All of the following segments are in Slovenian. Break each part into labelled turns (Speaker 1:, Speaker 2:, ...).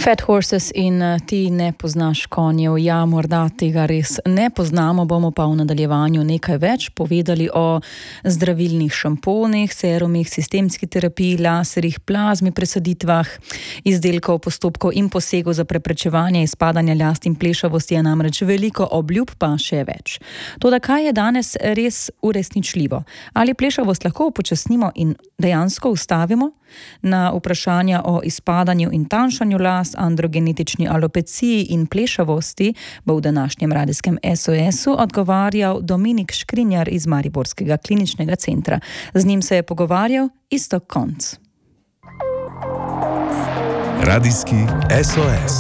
Speaker 1: Fat horses in ti ne poznaš konjev. Ja, morda tega res ne poznamo, bomo pa v nadaljevanju nekaj več povedali o zdravilnih šamponih, serumih, sistemski terapiji, laserjih, plazmi, presaditvah, izdelkov, postopkov in posegov za preprečevanje izpadanja last in plešavosti je namreč veliko, obljub pa še več. Toda kaj je danes res uresničljivo? Ali plešavost lahko upočasnimo in dejansko ustavimo? Na vprašanja o izpadanju in tanjšanju las, androgenetični alopeciji in plešavosti bo v današnjem radijskem SOS-u odgovarjal Dominik Škrinjar iz Mariborskega kliničnega centra. Z njim se je pogovarjal Iztok Konc.
Speaker 2: Radijski SOS.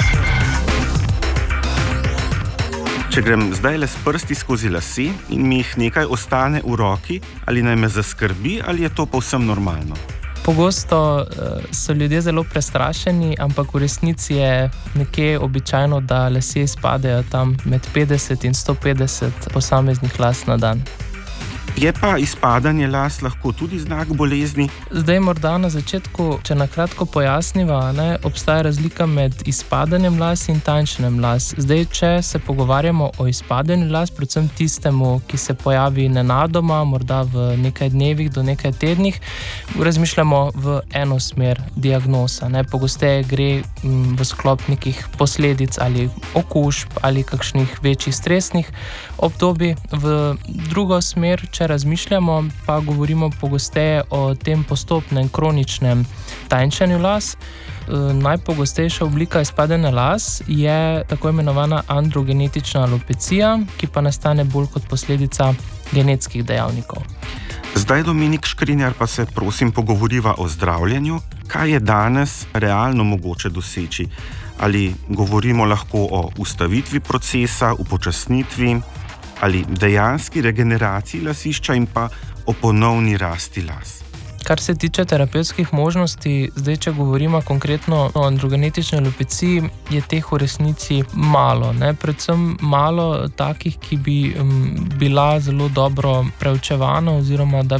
Speaker 3: Če grem zdaj le s prsti skozi lase in mi jih nekaj ostane v roki, ali naj me zaskrbi, ali je to povsem normalno?
Speaker 4: Pogosto so ljudje zelo prestrašeni, ampak v resnici je nekje običajno, da lasje izpadejo tam med 50 in 150 posameznih las na dan.
Speaker 3: Je pa izpadanje las lahko tudi znak bolezni?
Speaker 4: Zdaj morda na začetku, če na kratko pojasniva, obstaja razlika med izpadanjem las in tanjšanjem las. Zdaj, če se pogovarjamo o izpadanju las, predvsem tistemu, ki se pojavi nenadoma, morda v nekaj dnevih do nekaj tednih, razmišljamo v eno smer diagnoza. Pogosteje gre v sklop nekih posledic ali okužb ali kakšnih večjih stresnih obdobij. V drugo smer, če razmišljamo, pa govorimo pogosteje o tem postopnem kroničnem tanjšanju las. Najpogostejša oblika izpadanja las je tako imenovana androgenetična alopecija, ki pa nastane bolj kot posledica genetskih dejavnikov.
Speaker 3: Zdaj, Dominik Škrinjar, pa se prosim pogovoriva o zdravljenju. Kaj je danes realno mogoče doseči? Ali govorimo lahko o ustavitvi procesa, upočasnitvi, ali dejanski regeneraciji lasišča in pa o ponovni rasti las?
Speaker 4: Kar se tiče terapevtskih možnosti, zdaj, če govorimo konkretno o androgenetični alopeciji, je teh v resnici malo. Predvsem malo takih, ki bi bila zelo dobro preučevana oziroma da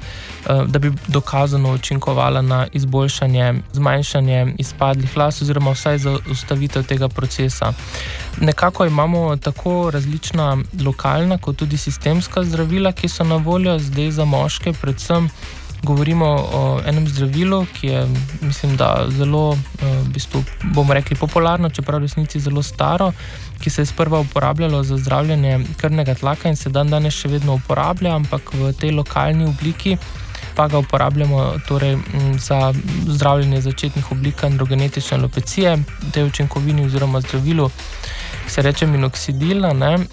Speaker 4: bi dokazano učinkovala na izboljšanje, zmanjšanje izpadlih las oziroma vsaj za ustavitev tega procesa. Nekako imamo tako različna lokalna kot tudi sistemska zdravila, ki so na voljo. Zdaj za moške predvsem govorimo o enem zdravilu, ki je, mislim, da zelo, bomo rekli, popularno, čeprav v resnici zelo staro, ki se je sprva uporabljalo za zdravljenje krvnega tlaka in se danes še vedno uporablja, ampak v tej lokalni obliki pa ga uporabljamo torej za zdravljenje začetnih oblik androgenetične alopecije, tej učinkovini oziroma zdravilu, ki se reče minoksidil.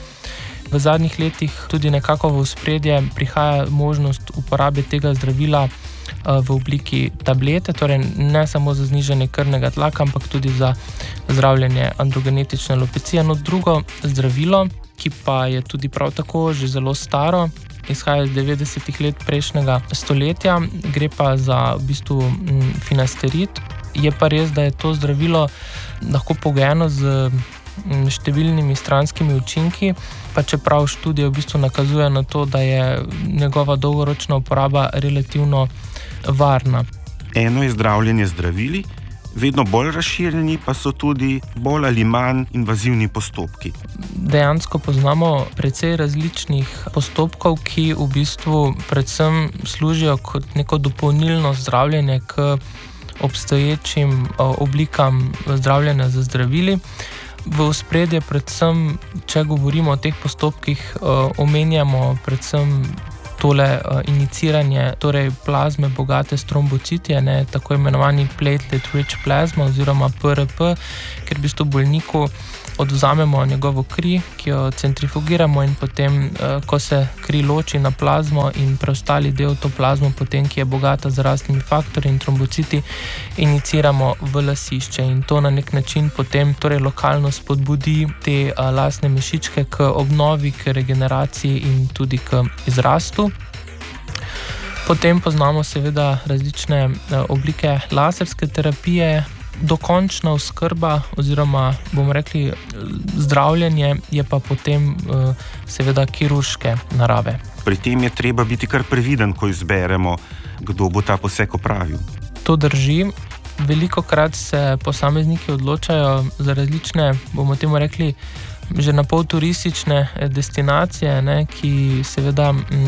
Speaker 4: V zadnjih letih tudi nekako v ospredje prihaja možnost uporabe tega zdravila v obliki tablete, torej ne samo za znižanje krvnega tlaka, ampak tudi za zdravljenje androgenetične alopecije. Drugo zdravilo, ki pa je tudi prav tako že zelo staro, izhaja iz 90-ih let prejšnjega stoletja, gre pa za v bistvu finasterid. Je pa res, da je to zdravilo lahko pogojeno z številnimi stranskimi učinki, pa čeprav študije v bistvu nakazuje na to, da je njegova dolgoročna uporaba relativno varna.
Speaker 3: Eno je zdravljenje zdravili, vedno bolj razširjeni pa so tudi bolj ali manj invazivni postopki.
Speaker 4: Dejansko poznamo precej različnih postopkov, ki v bistvu predvsem služijo kot neko dopolnilno zdravljenje k obstoječim oblikam zdravljenja z zdravili. V ospredje predvsem, če govorimo o teh postopkih, omenjamo predvsem tole iniciranje, torej plazme bogate s trombociti, tako imenovani platelet-rich plasma oziroma PRP, ker v bistvu bolniku odvzamemo njegovo kri, ki jo centrifugiramo in potem, ko se kri loči na plazmo in preostali del to plazmo, potem, ki je bogata z rastnimi faktorji in trombociti, iniciramo v lasišče in to na nek način potem torej lokalno spodbudi te lasne mišičke k obnovi, k regeneraciji in tudi k izrastu. Potem poznamo seveda različne oblike laserske terapije. Dokončna oskrba oziroma, bomo rekli, zdravljenje je pa potem seveda kirurške narave.
Speaker 3: Pri tem je treba biti kar previden, ko izberemo, kdo bo ta poseg opravil.
Speaker 4: To drži. Velikokrat se posamezniki odločajo za različne, bomo temu rekli, že na pol turistične destinacije, ne, ki seveda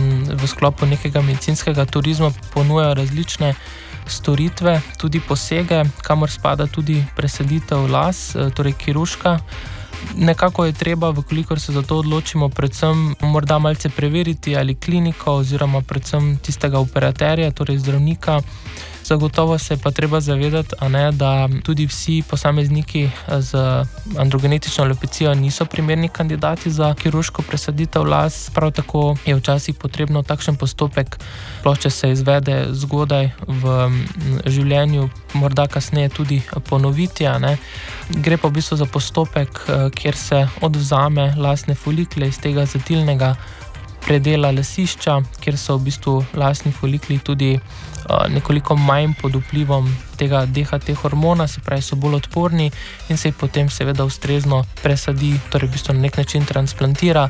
Speaker 4: v sklopu nekega medicinskega turizma ponujajo različne storitve, tudi posege, kamor spada tudi presaditev las, torej kirurška. Nekako je treba, vkolikor se za to odločimo, predvsem morda malce preveriti ali kliniko oziroma predvsem tistega operaterja, torej zdravnika. Zagotovo se pa treba zavedati, da tudi vsi posamezniki z androgenetično alopecijo niso primerni kandidati za kirurško presaditev las. Prav tako je včasih potrebno takšen postopek, sploh če se izvede zgodaj v življenju, morda kasneje tudi ponoviti. Gre pa v bistvu za postopek, kjer se odvzame lasne folikle iz tega zatilnega predela lasišča, kjer so v bistvu lasni folikli tudi nekoliko manj pod vplivom tega DHT hormona, se pravi, so bolj odporni in se jih potem seveda ustrezno presadi, torej v bistvu na nek način transplantira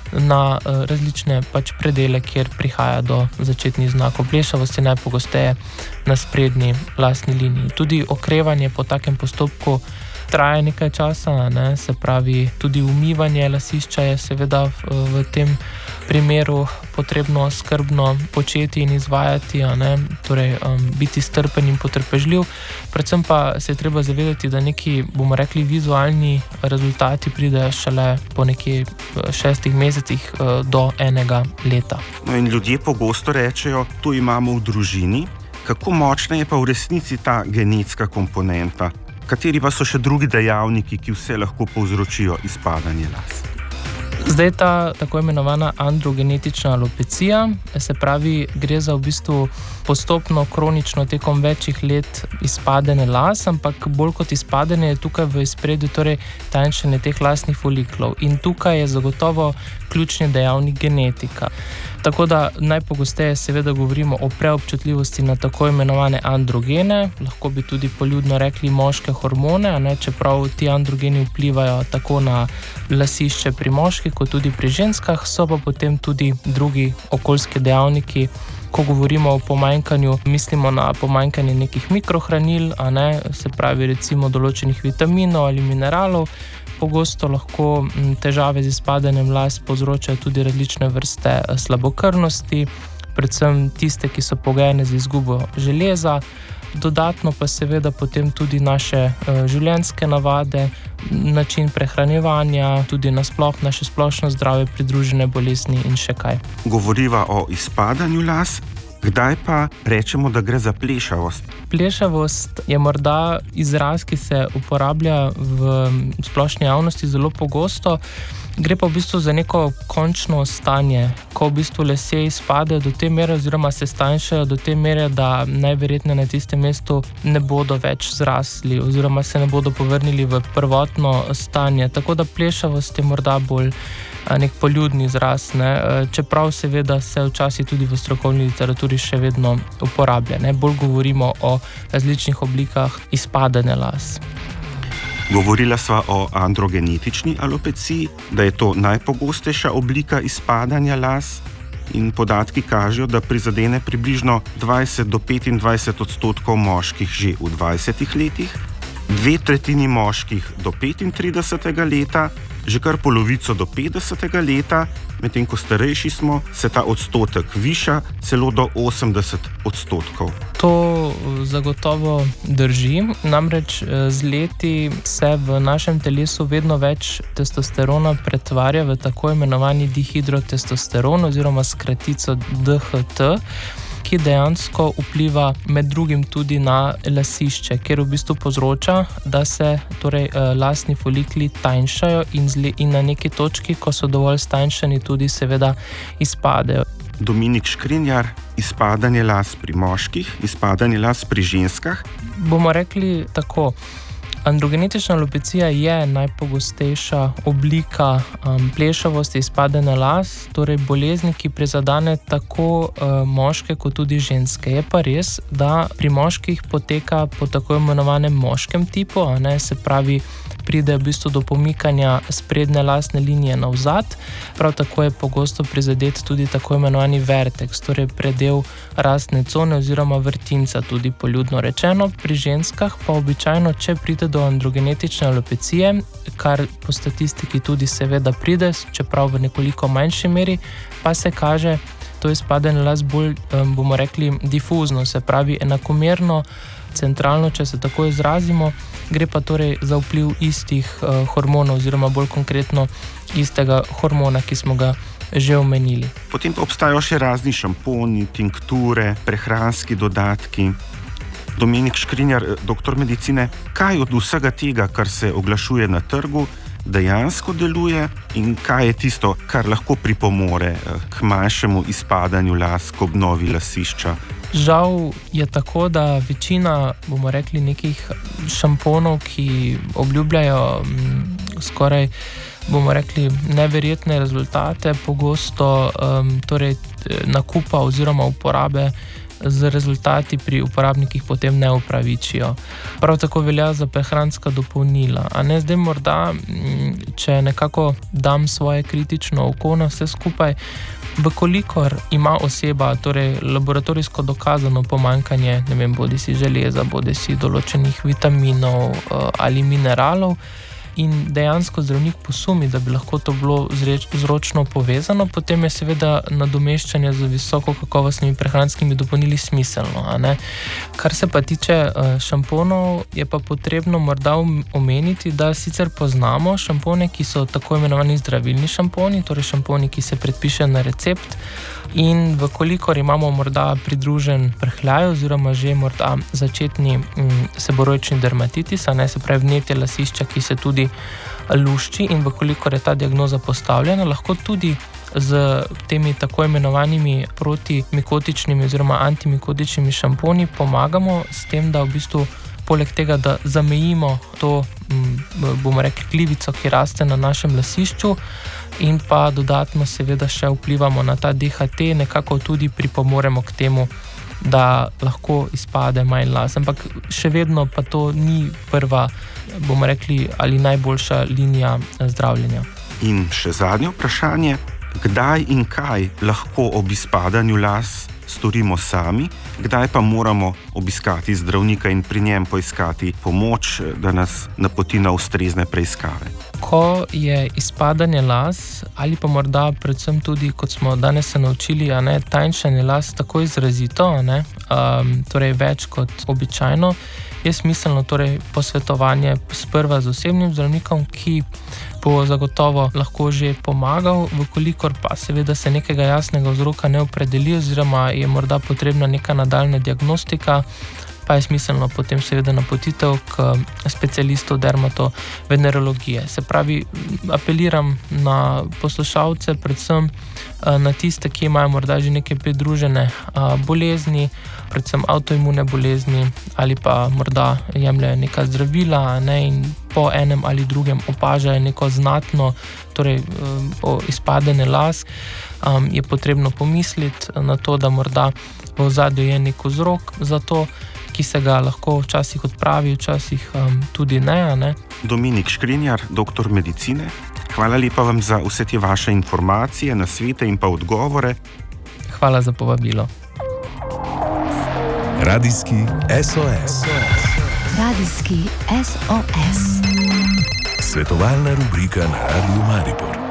Speaker 4: na različne predele, kjer prihaja do začetnih znakov plešavosti, najpogosteje na sprednji lasni liniji. Tudi okrevanje po takem postopku traja nekaj časa, se pravi, tudi umivanje lasišča je seveda v tem primeru potrebno skrbno početi in izvajati, torej biti strpen in potrpežljiv. Predvsem pa se je treba zavedati, da neki, bomo rekli, vizualni rezultati pridejo šele po nekje 6 mesecih do 1 leta.
Speaker 3: No in ljudje pogosto rečejo, to imamo v družini. Kako močna je pa v resnici ta genetska komponenta? Kateri pa so še drugi dejavniki, ki vse lahko povzročijo izpadanje las?
Speaker 4: Zdaj ta tako imenovana androgenetična alopecija, se pravi, gre za v bistvu postopno, kronično tekom večjih let izpadene las, ampak bolj kot izpadene je tukaj v izpredju torej tanjšanje teh lasnih foliklov. In tukaj je zagotovo ključni dejavnik genetika. Tako da najpogosteje seveda govorimo o preobčutljivosti na tako imenovane androgene, lahko bi tudi poljudno rekli moške hormone, čeprav ti androgeni vplivajo tako na lasišče pri moških kot tudi pri ženskah, so pa potem tudi drugi okoljski dejavniki. Ko govorimo o pomanjkanju, mislimo na pomanjkanje nekih mikrohranil, se pravi recimo določenih vitaminov ali mineralov. Pogosto lahko težave z izpadanjem las povzročajo tudi različne vrste slabokrvnosti, predvsem tiste, ki so pogojene z izgubo železa. Dodatno pa seveda potem tudi naše življenjske navade, način prehranjevanja, tudi nasploh naše splošno zdravje, pridružene bolezni in še kaj.
Speaker 3: Govoriva o izpadanju las. Kdaj pa rečemo, da gre za plešavost?
Speaker 4: Plešavost je morda izraz, ki se uporablja v splošni javnosti zelo pogosto. Gre pa v bistvu za neko končno stanje, ko v bistvu lasje izpadejo do te mere oziroma se stanjšajo do te mere, da najverjetneje na tistem mestu ne bodo več zrasli oziroma se ne bodo povrnili v prvotno stanje. Tako da plešavost je morda bolj nek poljudni izraz, čeprav seveda se včasih tudi v strokovni literaturi še vedno uporablja. Bolj govorimo o različnih oblikah izpadanja las.
Speaker 3: Govorila sva o androgenetični alopeciji, da je to najpogostejša oblika izpadanja las in podatki kažejo, da prizadene približno 20 do 25% moških že v 20 letih, 2/3 moških do 35 leta, že kar polovico do 50 leta, medtem ko starejši smo, se ta odstotek viša celo do 80%.
Speaker 4: To zagotovo drži, namreč z leti se v našem telesu vedno več testosterona pretvarja v tako imenovani dihidrotestosteron oziroma s kratico DHT, ki dejansko vpliva med drugim tudi na lasišče, ker v bistvu povzroča, da se torej lasni folikli tanjšajo in na neki točki, ko so dovolj stanjšani, tudi seveda izpadejo.
Speaker 3: Dominik Škrinjar, izpadanje las pri moških, izpadanje las pri ženskah?
Speaker 4: Bomo rekli tako. Androgenetična alopecija je najpogostejša oblika plešavosti, izpadanja las, torej bolezni, ki prizadene tako moške kot tudi ženske. Je pa res, da pri moških poteka po tako imenovanem moškem tipu, se pravi pride v bistvu do pomikanja sprednje lasne linije navzad. Prav tako je pogosto prizadet tudi tako imenovani vertex, torej predel rastne cone oziroma vrtinca, tudi poljudno rečeno. Pri ženskah pa običajno, če pride do androgenetične alopecije, kar po statistiki tudi seveda pride, čeprav v nekoliko manjši meri, pa se kaže to izpadanje las bolj, bomo rekli, difuzno, se pravi enakomerno, centralno, če se tako izrazimo, gre pa torej za vpliv istih hormonov oziroma bolj konkretno istega hormona, ki smo ga že omenili.
Speaker 3: Potem pa obstajajo še razni šamponi, tinkture, prehranski dodatki. Dominik Škrinjar, doktor medicine, kaj od vsega tega, kar se oglašuje na trgu, dejansko deluje in kaj je tisto, kar lahko pripomore k manjšemu izpadanju las, k obnovi lasišča?
Speaker 4: Žal je tako, da večina, bomo rekli, nekih šamponov, ki obljubljajo skoraj, bomo rekli, neverjetne rezultate, pogosto torej nakupa oziroma uporabe z rezultati pri uporabnikih potem ne upravičijo. Prav tako velja za prehranska dopolnila. A ne zdaj morda, če nekako dam svoje kritično oko na vse skupaj, vkolikor ima oseba torej laboratorijsko dokazano pomanjkanje, ne vem, bodisi železa, bodisi določenih vitaminov ali mineralov, in dejansko zdravnik posumi, da bi lahko to bilo vzročno povezano, potem je seveda nadomeščanje z visoko kakovostnimi prehranskimi dopolnili smiselno. A ne? Kar se pa tiče šamponov, je pa potrebno morda omeniti, da sicer poznamo šampone, ki so tako imenovani zdravilni šamponi, torej šamponi, ki se predpiše na recept, in vkolikor imamo morda pridružen prhljaj oziroma že morda začetni seboroični dermatitis, a ne, se pravi vnetje lasišča, ki se tudi lušči, in vkolikor je ta diagnoza postavljena, lahko tudi z temi tako imenovanimi protimikotičnimi oziroma antimikotičnimi šamponi pomagamo s tem, da v bistvu poleg tega, da zamejimo to, bomo rekli, glivico, ki raste na našem lasišču, in pa dodatno seveda še vplivamo na ta DHT, nekako tudi pripomoremo k temu, da lahko izpade manj las. Ampak še vedno pa to ni prva, bomo rekli, ali najboljša linija zdravljenja.
Speaker 3: In še zadnje vprašanje, kdaj in kaj lahko ob izpadanju las storimo sami, kdaj pa moramo obiskati zdravnika in pri njem poiskati pomoč, da nas napoti na ustrezne preiskave?
Speaker 4: Ko je izpadanje las ali pa morda predvsem tudi, kot smo danes se naučili, a ne, tanjšanje las tako izrazito, a ne, torej več kot običajno, je smiselno torej posvetovanje sprva z osebnim zdravnikom, ki bo zagotovo lahko že pomagal, vkolikor pa seveda se nekega jasnega vzroka ne opredeli oziroma je morda potrebna neka nadaljna diagnostika, pa je smiselno potem seveda napotitev k specialistu dermatovenerologije. Se pravi, apeliram na poslušalce, predvsem na tiste, ki imajo morda že neke pridružene bolezni, predvsem avtoimune bolezni, ali pa morda jemljajo neka zdravila, ne, in po enem ali drugem opažajo neko znatno, torej izpadene las, je potrebno pomisliti na to, da morda v ozadju je nek vzrok za to, ki se ga lahko včasih odpravi, včasih tudi ne.
Speaker 3: Dominik Škrinjar, doktor medicine, hvala lepa vam za vse te vaše informacije, nasvete in pa odgovore.
Speaker 4: Hvala za povabilo.
Speaker 2: Radijski SOS.
Speaker 5: Radijski SOS.
Speaker 2: Svetovalna rubrika na Radiu Maribor.